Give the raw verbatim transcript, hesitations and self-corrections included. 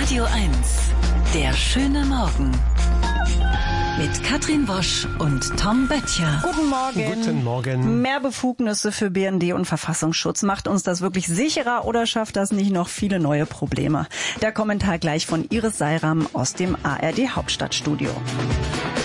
Radio eins, der schöne Morgen. Mit Katrin Wosch und Tom Böttcher. Guten Morgen. Guten Morgen. Mehr Befugnisse für B N D und Verfassungsschutz. Macht uns das wirklich sicherer oder schafft das nicht noch viele neue Probleme? Der Kommentar gleich von Iris Seiram aus dem A R D Hauptstadtstudio.